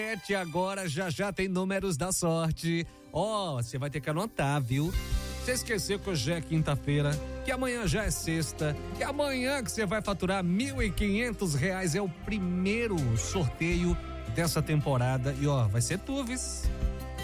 Agora já tem números da sorte. Você vai ter que anotar, viu? Você esqueceu que hoje é quinta-feira, que amanhã já é sexta, que amanhã que você vai faturar R$1.500 é o primeiro sorteio dessa temporada e vai ser tu, vis.